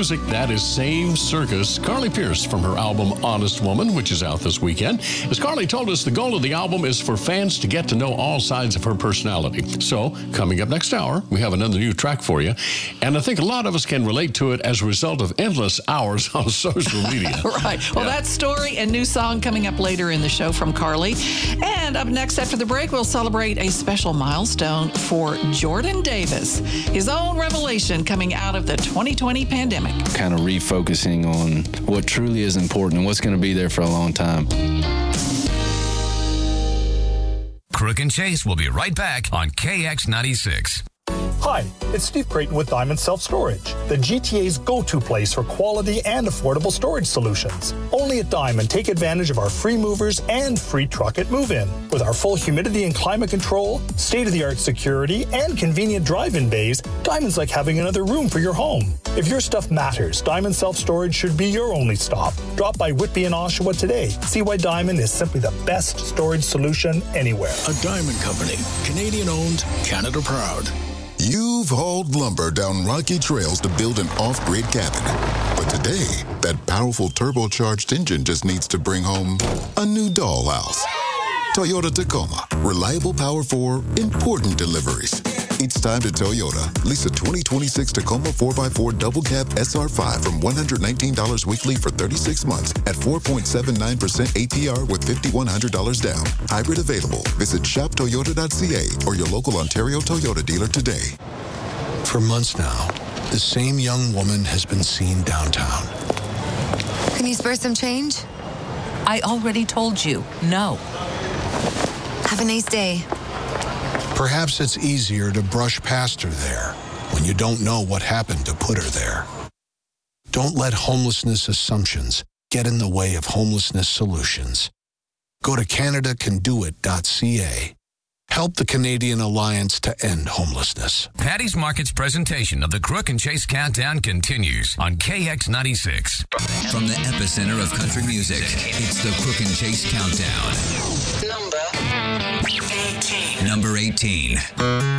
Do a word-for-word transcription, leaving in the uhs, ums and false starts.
music, that is Same Circus. Carly Pearce from her album Honest Woman, which is out this weekend. As Carly told us, the goal of the album is for fans to get to know all sides of her personality. So, coming up next hour, we have another new track for you. And I think a lot of us can relate to it as a result of endless hours on social media. Right. Well, Yeah. that story and new song coming up later in the show from Carly. And up next after the break, we'll celebrate a special milestone for Jordan Davis. His own revelation coming out of the twenty twenty pandemic. Kind of refocusing on what truly is important and what's going to be there for a long time. Crook and Chase will be right back on K X ninety-six. Hi, it's Steve Creighton with Diamond Self-Storage, the G T A's go-to place for quality and affordable storage solutions. Only at Diamond, take advantage of our free movers and free truck at move-in. With our full humidity and climate control, state-of-the-art security, and convenient drive-in bays, Diamond's like having another room for your home. If your stuff matters, Diamond Self-Storage should be your only stop. Drop by Whitby and Oshawa today. See why Diamond is simply the best storage solution anywhere. A Diamond Company, Canadian-owned, Canada proud. You've hauled lumber down rocky trails to build an off-grid cabin. But today, that powerful turbocharged engine just needs to bring home a new dollhouse. Toyota Tacoma. Reliable power for important deliveries. It's time to Toyota. Lease a twenty twenty-six Tacoma four by four double cab S R five from one hundred nineteen dollars weekly for thirty-six months at four point seven nine percent A P R with five thousand one hundred dollars down. Hybrid available. Visit shop toyota dot c a or your local Ontario Toyota dealer today. For months now, the same young woman has been seen downtown. Can you spare some change? I already told you, no. Have a nice day. Perhaps it's easier to brush past her there when you don't know what happened to put her there. Don't let homelessness assumptions get in the way of homelessness solutions. Go to canada can do it dot c a. Help the Canadian Alliance to End Homelessness. Patty's Market's presentation of the Crook and Chase Countdown continues on K X ninety-six. From the epicenter of country music, it's the Crook and Chase Countdown. Number eighteen. Number eighteen.